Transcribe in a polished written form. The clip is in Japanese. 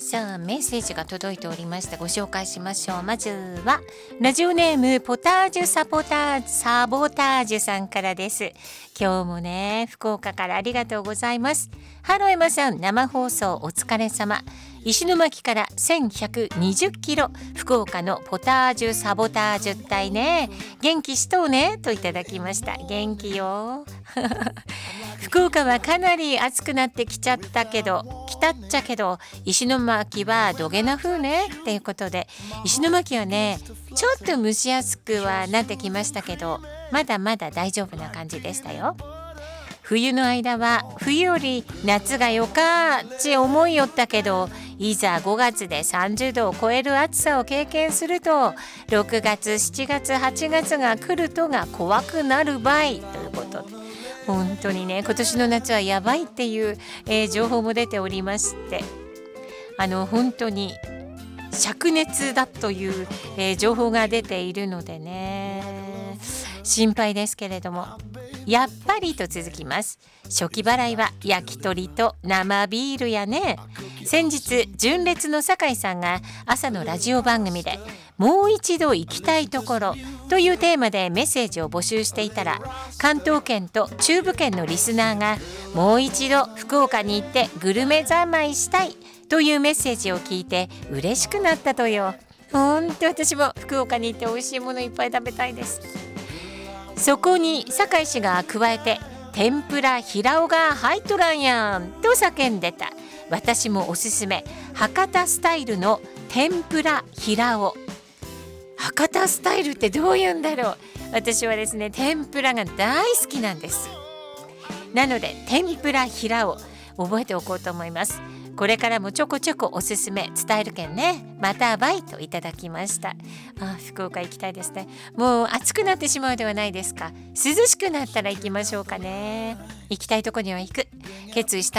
さあメッセージが届いておりました。ご紹介しましょう。まずはラジオネームポタージュサボタージュさんからです。今日もね福岡からありがとうございます。ハローエマさん、生放送お疲れ様。石巻から1120キロ、福岡のポタージュサボタージュ隊ね、元気しとうねといただきました。元気よ福岡はかなり暑くなってきたっちゃけど石巻はどげな風ねっていうことで、石巻はねちょっと蒸し暑くはなってきましたけど、まだまだ大丈夫な感じでしたよ。冬の間は冬より夏がよかって思いよったけど、いざ5月で30度を超える暑さを経験すると、6月7月8月が来るとが怖くなるばいということで、本当にね今年の夏はやばいっていう、情報も出ておりまして、本当に灼熱だという、情報が出ているのでね心配ですけれども、やっぱりと続きます。初期払いは焼き鳥と生ビールやね。先日純烈の酒井さんが朝のラジオ番組でもう一度行きたいところというテーマでメッセージを募集していたら、関東圏と中部圏のリスナーがもう一度福岡に行ってグルメ三昧したいというメッセージを聞いて嬉しくなったとよ。本当私も福岡に行って美味しいものいっぱい食べたいです。そこに酒井氏が加えて、天ぷら平尾が入っとらんやんと叫んでた。私もおすすめ、博多スタイルの天ぷら平尾。博多スタイルってどういうんだろう。私はですね天ぷらが大好きなんです。なので天ぷら平尾覚えておこうと思います。これからもちょこちょこおすすめ伝えるけんね。またバイといただきました。福岡行きたいですね。もう暑くなってしまうではないですか。涼しくなったら行きましょうかね。行きたいとこには行く決意した